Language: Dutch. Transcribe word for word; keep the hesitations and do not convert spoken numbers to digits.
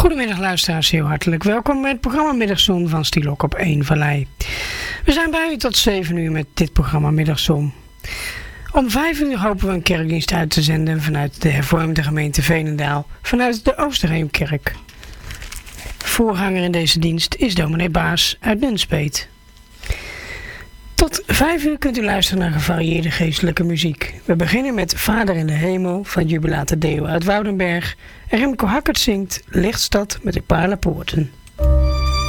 Goedemiddag luisteraars, heel hartelijk welkom bij het programma Middagzon van Stielok op één Vallei. We zijn bij u tot zeven uur met dit programma Middagzon. Om vijf uur hopen we een kerkdienst uit te zenden vanuit de hervormde gemeente Veenendaal, vanuit de Oosterheemkerk. Voorganger in deze dienst is dominee Baas uit Nunspeet. Tot vijf uur kunt u luisteren naar gevarieerde geestelijke muziek. We beginnen met Vader in de Hemel van Jubilate Deo uit Woudenberg. En Remco Hackert zingt Lichtstad met de Paarle Poorten.